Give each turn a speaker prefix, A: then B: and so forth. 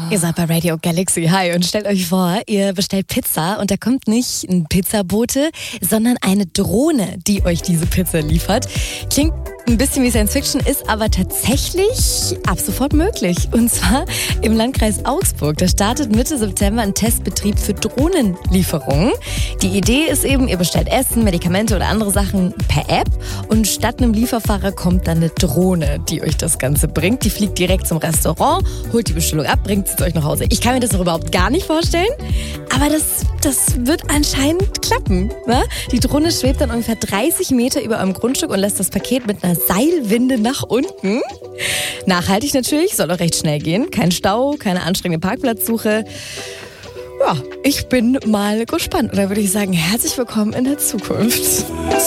A: Ihr seid bei Radio Galaxy. Hi, und stellt euch vor, ihr bestellt Pizza und da kommt nicht ein Pizzabote, sondern eine Drohne, die euch diese Pizza liefert. Klingt ein bisschen wie Science Fiction, ist aber tatsächlich ab sofort möglich. Und zwar im Landkreis Augsburg. Da startet Mitte September ein Testbetrieb für Drohnenlieferungen. Die Idee ist eben, ihr bestellt Essen, Medikamente oder andere Sachen per App und statt einem Lieferfahrer kommt dann eine Drohne, die euch das Ganze bringt. Die fliegt direkt zum Restaurant, holt die Bestellung ab, bringt sie zu euch nach Hause. Ich kann mir das noch überhaupt gar nicht vorstellen, aber das wird anscheinend klappen. Ne? Die Drohne schwebt dann ungefähr 30 Meter über eurem Grundstück und lässt das Paket mit einer Seilwinde nach unten. Nachhaltig natürlich, soll auch recht schnell gehen. Kein Stau, keine anstrengende Parkplatzsuche. Ja, ich bin mal gespannt. Und da würde ich sagen, herzlich willkommen in der Zukunft.